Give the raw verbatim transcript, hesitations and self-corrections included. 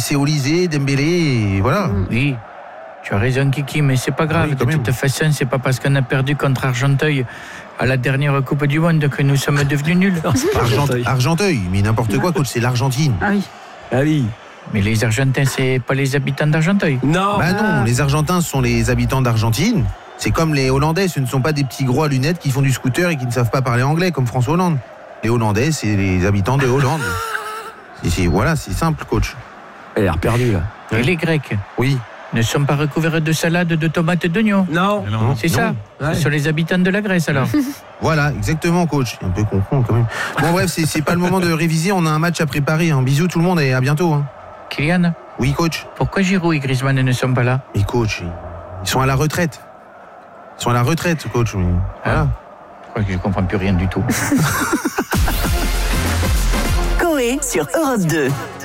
c'est Olysée, Dembélé, et voilà. Oui, tu as raison, Kiki, mais c'est pas grave. Oui, de toute façon, c'est pas parce qu'on a perdu contre Argenteuil à la dernière Coupe du Monde que nous sommes devenus nuls. Argent, Argenteuil, mais n'importe quoi, coach, c'est l'Argentine. Ah oui. Ah oui. Mais les Argentins, c'est pas les habitants d'Argenteuil. Non. Bah non, les Argentins sont les habitants d'Argentine. C'est comme les Hollandais, ce ne sont pas des petits gros à lunettes qui font du scooter et qui ne savent pas parler anglais, comme François Hollande. Les Hollandais, c'est les habitants de Hollande. Et c'est, voilà, c'est simple, coach. Elle a l'air perdue, là. Et les Grecs Oui. ne sont pas recouverts de salade, de tomates et d'oignons. Non. Non. C'est ça. Ouais. Ce sont les habitants de la Grèce, alors. Voilà, exactement, coach. Un peu confond quand même. Bon, bref, c'est, c'est pas le moment de réviser. On a un match à préparer. Hein. Bisous tout le monde et à bientôt. Hein. Kylian, Oui, coach. pourquoi Giroud et Griezmann ne sont pas là? Mais coach, ils sont à la retraite. Ils sont à la retraite, coach. Mais voilà. Je crois que je comprends plus rien du tout. Coé sur Europe deux.